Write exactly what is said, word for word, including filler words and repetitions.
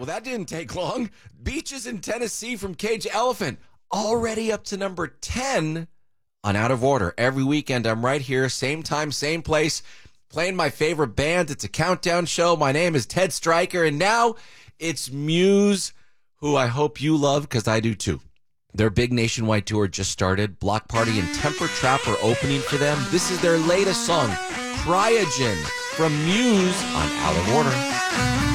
Well, that didn't take long. Beaches in Tennessee from Cage Elephant, already up to number ten on Out of Order. Every weekend, I'm right here, same time, same place, playing my favorite band. It's a countdown show. My name is Ted Stryker, and now it's Muse, who I hope you love because I do too. Their big nationwide tour just started. Block Party and Temper Trap are opening for them. This is their latest song, Cryogen, from Muse on Out of Order.